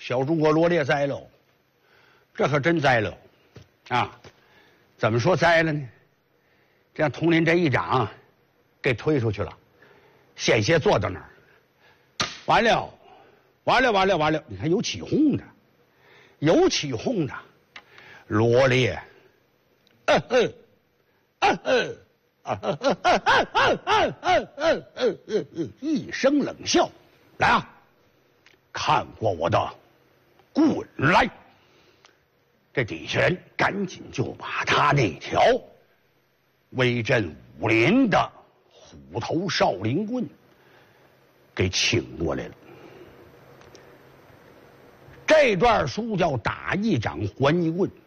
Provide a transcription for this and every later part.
小诸葛罗列栽了，这可真栽了，啊，怎么说栽了呢？这样佟林这一掌给推出去了，险些坐到那儿。完了，你看有起哄的，罗列，一声冷笑，来啊，看过我的棍来。这底下人赶紧就把他那条威震武林的虎头少林棍给请过来了。这段书叫打一掌还一棍。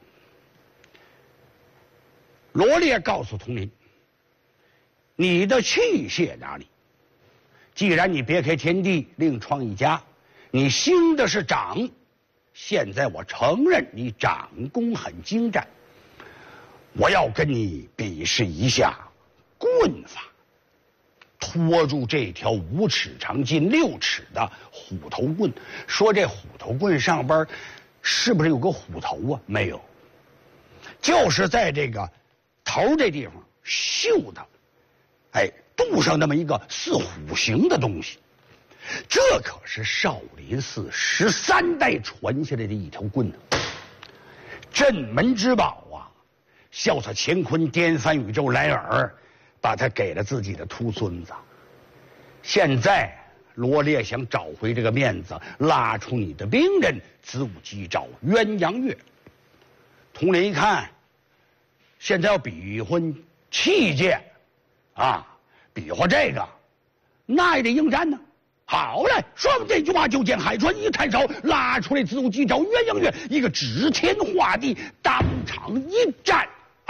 罗列告诉佟林，你的器械哪里？既然你别开天地另创一家，你兴的是掌，现在我承认你掌功很精湛，我要跟你比试一下棍法。拖住这条5尺长近6尺的虎头棍，说这虎头棍上边是不是有个虎头啊？没有，就是在这个头这地方绣的，镀上那么一个似虎形的东西。这可是少林寺13代传下来的一条棍呢，镇门之宝啊！潇洒乾坤颠翻宇宙莱尔把他给了自己的徒孙子。现在罗列想找回这个面子，拉出你的兵刃，子午鸡照鸳鸯月。佟林一看，现在要比划器械啊，比划这个，那也得应战呢。好嘞，说完这句话，就见海川一抬手，拉出来子午鸡照鸳鸯月，一个指天画地，当场一战，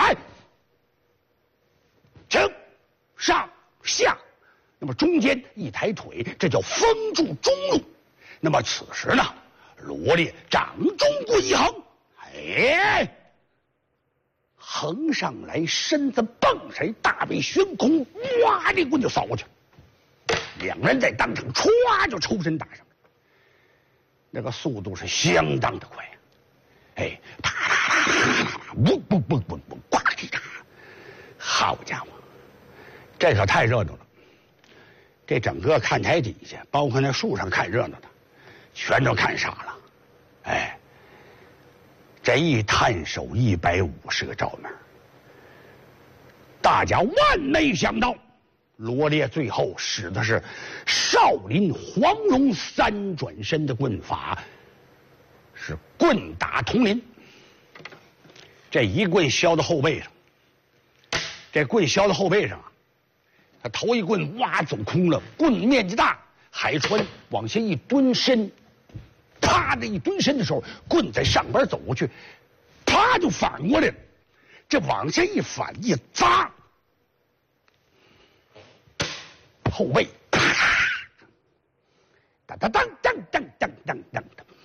请上下，那么中间一抬腿，这叫封住中路。那么此时呢，罗列掌中棍一横，横上来，身子蹦上，大背悬空，哇，这棍就扫过去了。两人在当场歘就抽身打上，那个速度是相当的快好家伙，这可太热闹了！这整个看台底下，包括那树上看热闹的，全都看傻了。这一探手150个照面，大家万没想到。罗列最后使的是少林黄龙3转身的棍法，是棍打佟林。这一棍削到后背上，他头一棍哇走空了，棍面积大，海川往下一蹲身，啪的一蹲身的时候，棍在上边走过去，啪就反过来了，这往下一反一砸。后背，当当当当当当当当，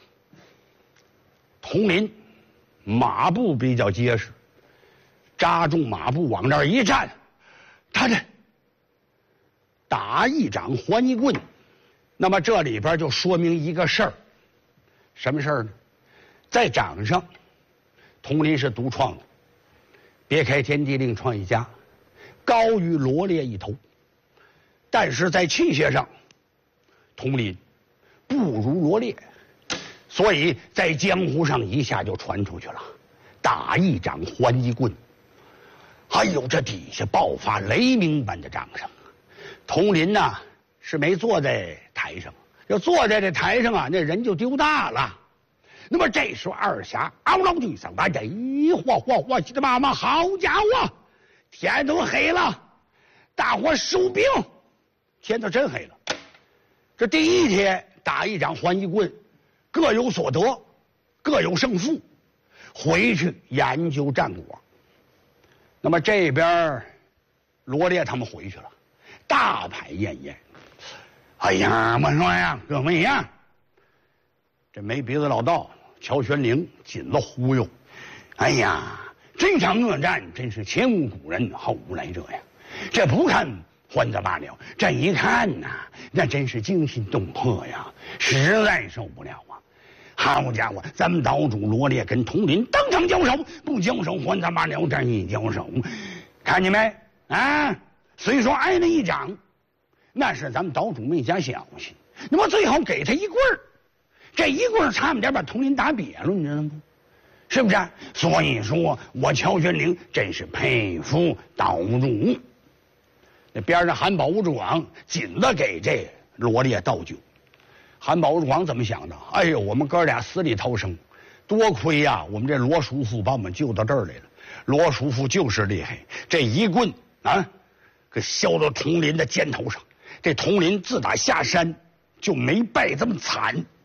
佟林马步比较结实，扎中马步往那儿一站，他这打一掌还一棍。那么这里边就说明一个事儿，什么事儿呢？在掌上，佟林是独创的，别开天地另创一家，高于罗列一头。但是在器械上，佟林不如罗列，所以在江湖上一下就传出去了，打一掌还一棍。这底下爆发雷鸣般的掌声。佟林呢是没坐在台上，要坐在这台上啊，那人就丢大了。那么这时候二侠嗷嗷就一声，哗，急得妈妈，好家伙，天都黑了，大伙收兵。天都真黑了。这第一天打一掌还一棍，各有所得，各有胜负，回去研究战果。那么这边罗列他们回去了，大排宴宴。我说呀，各位呀，这没鼻子老道乔玄龄紧了忽悠。这场恶战真是前无古人后无来者呀！这不看欢则罢了，这一看呐，那真是惊心动魄呀，实在受不了啊！ 好家伙，咱们岛主罗烈跟统领当场交手，不交手还他妈聊天，一交手，看见没？啊，虽说挨了一掌，那是咱们岛主没加小心，那么最后给他一棍儿，这一棍儿差不点把统领打瘪了，你知道吗？是不是？所以说我乔玄龄真是佩服岛主。那边上韩宝吴主王紧的给这罗烈倒酒。韩宝吴主王怎么想的？哎呦，我们哥俩死里逃生，多亏呀，我们这罗叔父把我们救到这儿来了。罗叔父就是厉害，这一棍啊，给削到统领的肩头上。这统领自打下山就没败这么惨。